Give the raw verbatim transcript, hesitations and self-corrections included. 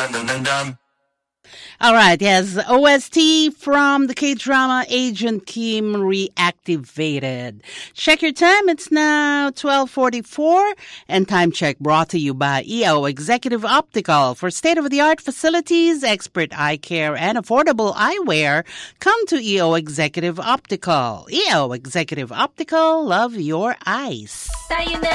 All right, yes, O S T from the K-drama Agent Kim Reactivated. Check your time. It's now twelve forty-four, and time check brought to you by E O Executive Optical. For state-of-the-art facilities, expert eye care, and affordable eyewear, come to E O Executive Optical. E O Executive Optical, love your eyes.